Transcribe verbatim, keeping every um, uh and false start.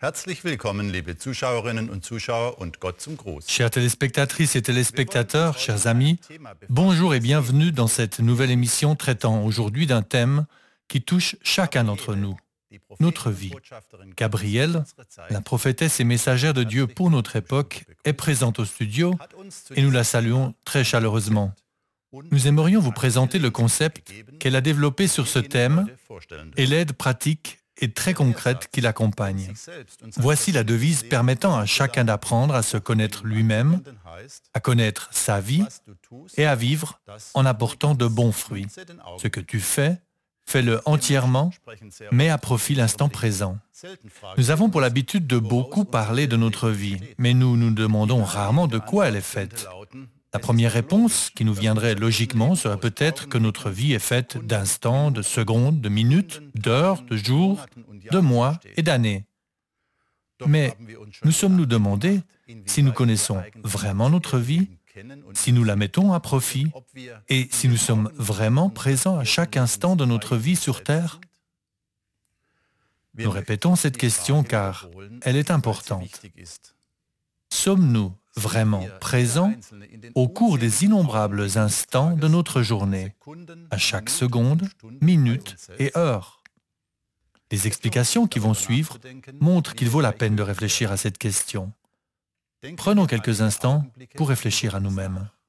Herzlich willkommen, liebe Zuschauerinnen und Zuschauer und Gott zum Gruß. Chères téléspectatrices et téléspectateurs, chers amis, bonjour et bienvenue dans cette nouvelle émission traitant aujourd'hui d'un thème qui touche chacun d'entre nous, notre vie. Gabrielle, la prophétesse et messagère de Dieu pour notre époque, est présente au studio et nous la saluons très chaleureusement. Nous aimerions vous présenter le concept qu'elle a développé sur ce thème et l'aide pratique et très concrète qui l'accompagne. Voici la devise permettant à chacun d'apprendre à se connaître lui-même, à connaître sa vie et à vivre en apportant de bons fruits. Ce que tu fais, fais-le entièrement, mais à profit l'instant présent. Nous avons pour l'habitude de beaucoup parler de notre vie, mais nous nous demandons rarement de quoi elle est faite. La première réponse qui nous viendrait logiquement serait peut-être que notre vie est faite d'instants, de secondes, de minutes, d'heures, de jours, de mois et d'années. Mais nous sommes-nous demandé si nous connaissons vraiment notre vie, si nous la mettons à profit et si nous sommes vraiment présents à chaque instant de notre vie sur Terre? Nous répétons cette question car elle est importante. Sommes-nous vraiment présents au cours des innombrables instants de notre journée, à chaque seconde, minute et heure? Les explications qui vont suivre montrent qu'il vaut la peine de réfléchir à cette question. Prenons quelques instants pour réfléchir à nous-mêmes.